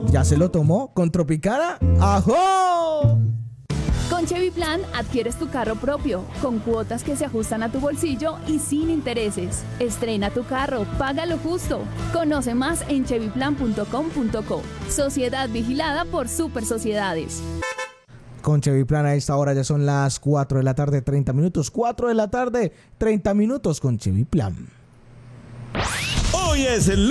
¿Ya se lo tomó con Tropicana? ¡Ajo! Con Chevy Plan adquieres tu carro propio, con cuotas que se ajustan a tu bolsillo y sin intereses. Estrena tu carro, paga lo justo. Conoce más en chevyplan.com.co. Sociedad vigilada por Super Sociedades. Con Chevy Plan a esta hora ya son las 4 de la tarde, 30 minutos. 4 de la tarde, 30 minutos con Chevy Plan. Hoy es el